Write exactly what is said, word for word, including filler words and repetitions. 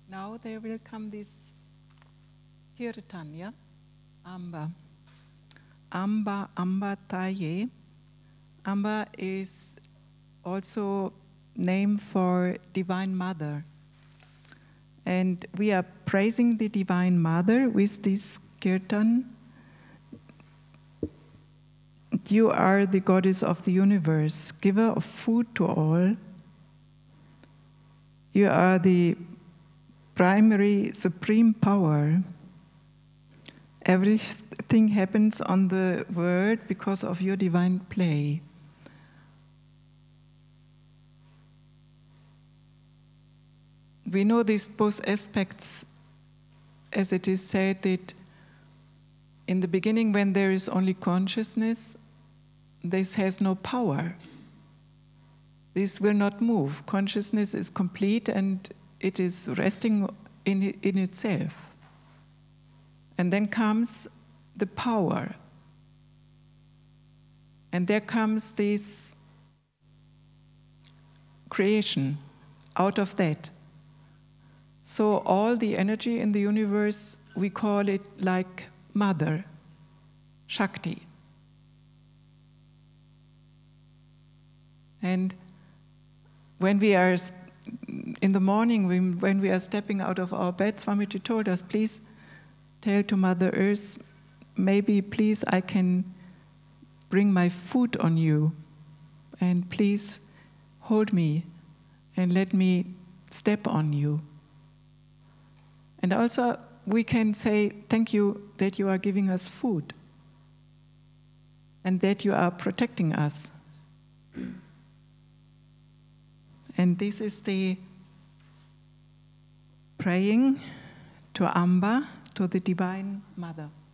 Now there will come this kirtan, yeah? Amba. Amba, Amba Taye. Amba is also name for Divine Mother. And we are praising the Divine Mother with this kirtan. You are the goddess of the universe, giver of food to all. You are the primary supreme power. Everything happens on the world because of your divine play. We know these both aspects, as it is said that in the beginning, when there is only consciousness, this has no power. This will not move. Consciousness is complete and it is resting in, in itself. And then comes the power. And there comes this creation out of that. So all the energy in the universe, we call it like Mother, Shakti. And when we are in the morning, when we are stepping out of our bed, Swamiji told us, please tell to Mother Earth, maybe please I can bring my foot on you, and please hold me and let me step on you. And also we can say, thank you that you are giving us food and that you are protecting us. And this is the praying to Amba, to the Divine Mother.